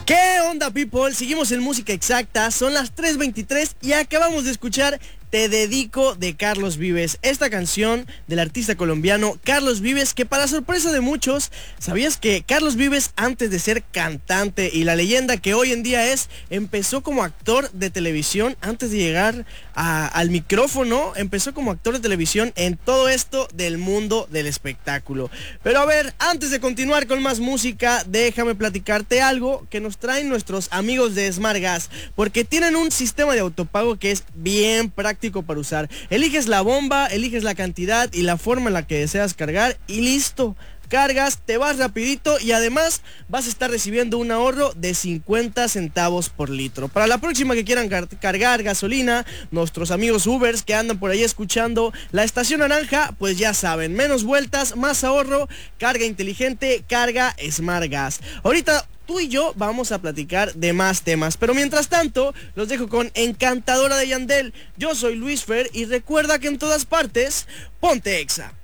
¿Qué onda, people? Seguimos en Música Exacta, son las 3:23 y acabamos de escuchar Te Dedico de Carlos Vives. Esta canción del artista colombiano Carlos Vives, que para sorpresa de muchos, ¿sabías que Carlos Vives, antes de ser cantante y la leyenda que hoy en día es, empezó como actor de televisión antes de llegar al micrófono? Empezó como actor de televisión en todo esto del mundo del espectáculo. Pero a ver, antes de continuar con más música, déjame platicarte algo que nos traen nuestros amigos de Smart Gas, porque tienen un sistema de autopago que es bien práctico para usar. Eliges la bomba, eliges la cantidad y la forma en la que deseas cargar y listo. Cargas, te vas rapidito y además vas a estar recibiendo un ahorro de 50 centavos por litro. Para la próxima que quieran cargar gasolina, nuestros amigos Ubers que andan por ahí escuchando la estación naranja, pues ya saben, menos vueltas, más ahorro, carga inteligente, carga Smart Gas. Ahorita tú y yo vamos a platicar de más temas, pero mientras tanto los dejo con Encantadora de Yandel. Yo soy Luis Fer y recuerda que en todas partes, ponte Exa.